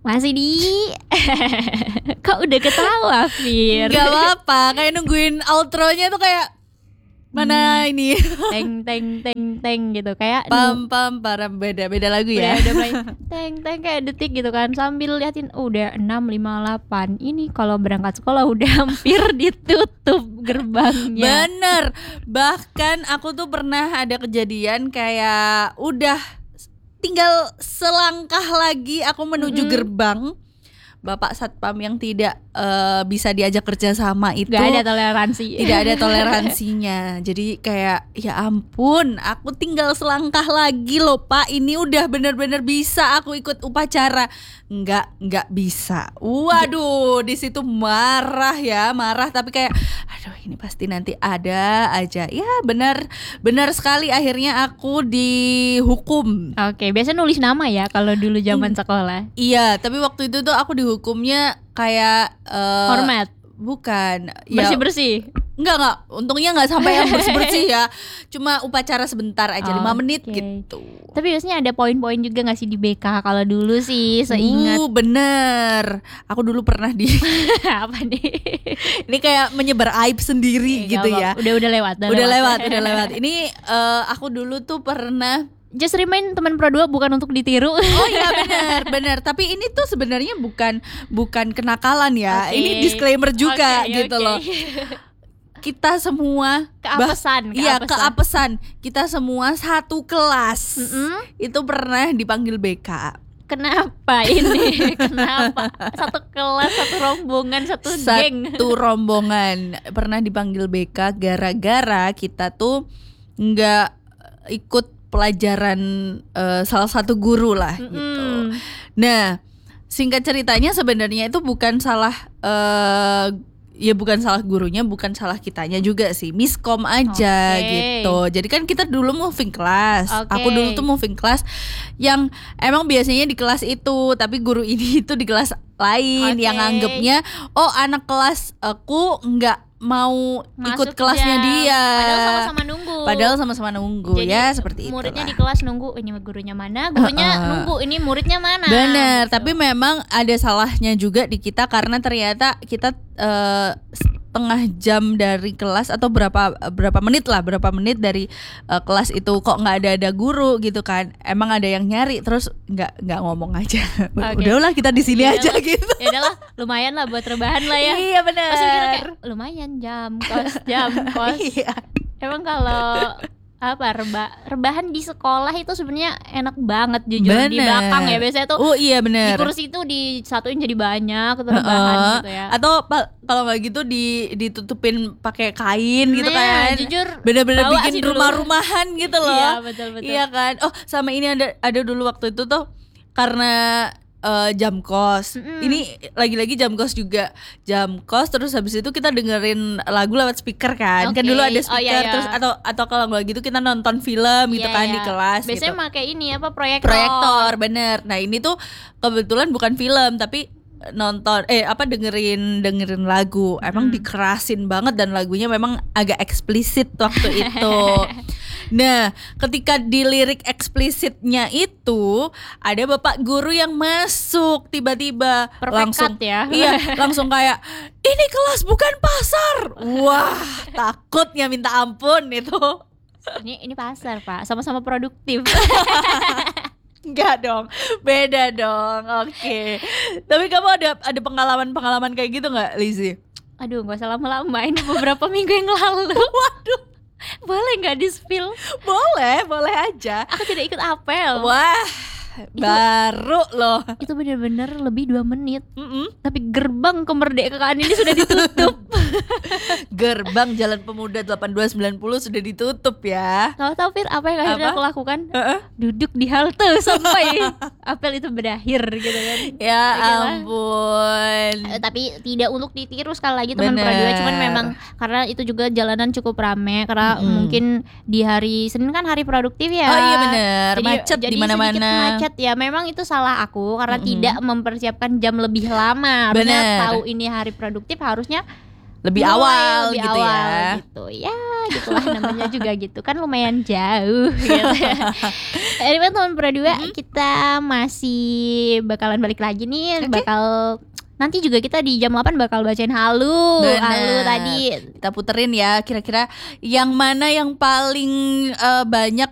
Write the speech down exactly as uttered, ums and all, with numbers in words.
Masih di Kok udah ketawa, Fir? Gak apa-apa, kayak nungguin outronya tuh kayak mana hmm. ini teng teng teng teng gitu kayak pam pam para beda beda lagu ya. Udah, udah mulai teng teng kayak detik gitu kan, sambil liatin oh, udah enam lima delapan. Ini kalau berangkat sekolah udah hampir ditutup gerbangnya. Bener. Bahkan aku tuh pernah ada kejadian kayak udah tinggal selangkah lagi aku menuju mm-hmm. gerbang. Bapak satpam yang tidak uh, bisa diajak kerja sama itu Gak ada toleransi. Tidak ada toleransinya. Jadi kayak ya ampun, aku tinggal selangkah lagi loh Pak. Ini udah bener-bener bisa aku ikut upacara. Enggak, enggak bisa. Waduh, di situ marah ya, marah tapi kayak aduh ini pasti nanti ada aja. Ya benar, benar sekali akhirnya aku dihukum. Oke, biasa nulis nama ya kalau dulu zaman hmm. sekolah. Iya, tapi waktu itu tuh aku dihukumnya kayak uh, hormat. Bukan bersih-bersih. Ya, enggak enggak, untungnya enggak sampai yang bersih-bersih ya. Cuma upacara sebentar aja, oh, lima menit okay. gitu. Tapi biasanya ada poin-poin juga enggak sih di B K kalau dulu sih seingat. Uh, bener. Aku dulu pernah di apa nih? Ini kayak menyebar aib sendiri eh, gitu ya. Udah udah lewat, udah, udah lewat. lewat, udah lewat. Ini uh, aku dulu tuh pernah just remind teman Pro dua bukan untuk ditiru. Oh iya benar, benar. Tapi ini tuh sebenarnya bukan bukan kenakalan ya. Okay. Ini disclaimer juga okay, gitu okay. loh. Kita semua keapesan, bah, iya keapesan. Kita semua satu kelas mm-hmm. itu pernah dipanggil B K. Kenapa ini? Kenapa? Satu kelas, satu rombongan, satu, satu geng. Satu rombongan pernah dipanggil B K gara-gara kita tuh nggak ikut pelajaran uh, salah satu guru lah mm-hmm. gitu. Nah, singkat ceritanya sebenarnya itu bukan salah uh, ya bukan salah gurunya, bukan salah kitanya juga sih, miskom aja okay. gitu. Jadi kan kita dulu moving class, okay. aku dulu tuh moving class yang emang biasanya di kelas itu, tapi guru ini itu di kelas lain okay. yang anggapnya oh anak kelas aku nggak mau masuk ikut kelasnya jam. dia. Padahal sama-sama nunggu. Padahal sama-sama nunggu. Jadi, ya seperti itu. Muridnya itulah. Di kelas nunggu, ini gurunya mana? Gurunya uh-uh. nunggu, ini muridnya mana? Bener, gitu. Tapi memang ada salahnya juga di kita karena ternyata kita uh, setengah jam dari kelas atau berapa berapa menit lah, berapa menit dari uh, kelas itu kok nggak ada ada guru gitu kan? Emang ada yang nyari, terus nggak nggak ngomong aja. Okay. Udahlah kita di sini aja gitu. Ya udahlah, lumayan lah buat rebahan lah ya. Iya benar. Pas mikir kayak lumayan jam kos jam kos. Iya. Emang kalau apa reba rebahan di sekolah itu sebenarnya enak banget jujur. Bener. Di belakang ya biasanya tuh. Oh iya benar. Di kursi itu disatuin jadi banyak gitu rebahan uh, gitu ya. Atau pa- kalau nggak gitu di ditutupin pakai kain gitu nah, kan. Jujur. Bener-bener bikin rumah-rumahan gitu loh. Iya betul betul. Iya kan. Oh sama ini ada ada dulu waktu itu tuh karena Uh, jam kos. Mm-hmm. Ini lagi-lagi jam kos juga. Jam kos terus habis itu kita dengerin lagu lewat speaker kan. Okay. Kan dulu ada speaker oh, iya, iya. terus atau atau kalau nggak gitu kita nonton film gitu yeah, kan yeah. di kelas. Biasanya gitu. pakai ini apa proyektor. Proyektor bener. Nah ini tuh kebetulan bukan film tapi nonton eh apa dengerin dengerin lagu. Emang hmm. dikerasin banget dan lagunya memang agak eksplisit waktu itu. Nah, ketika di lirik eksplisitnya itu ada bapak guru yang masuk tiba-tiba perfect langsung cut ya. Iya, langsung kayak ini kelas bukan pasar. Wah, takutnya minta ampun itu. Ini ini pasar, Pak. Sama-sama produktif. Enggak dong, beda dong. Oke. Okay. Tapi kamu ada ada pengalaman-pengalaman kayak gitu enggak, Lizzy? Aduh, enggak usah lama-lama. Ini beberapa minggu yang lalu. Waduh. Boleh nggak di spill? Boleh, boleh aja. Aku tidak ikut apel. Wah, itu, baru loh. Itu benar-benar lebih dua menit. Mm-mm. Tapi gerbang kemerdekaan ini sudah ditutup. Gerbang Jalan Pemuda delapan dua sembilan nol sudah ditutup ya. Tahu tahu Fir, apa yang akhirnya apa? aku lakukan? Uh-uh. Duduk di halte sampai apel itu berakhir gitu kan. Ya ampun. Eh, tapi tidak untuk ditiru sekali lagi teman Pro dua, cuman memang karena itu juga jalanan cukup rame karena mm-hmm. mungkin di hari Senin kan hari produktif ya. Oh iya benar. Jadi, macet jadi di mana-mana. Macet ya. Memang itu salah aku karena mm-hmm. tidak mempersiapkan jam lebih lama. Harusnya bener. tahu ini hari produktif harusnya lebih Mulai awal lebih gitu awal ya. gitu ya, gitulah namanya juga gitu kan lumayan jauh gitu. Anyway teman Pro dua, Mm-mm. kita masih bakalan balik lagi nih. Oke. Bakal nanti juga kita di jam delapan bakal bacain Halu. Bener. Halu tadi Kita puterin ya kira-kira yang mana yang paling eh, banyak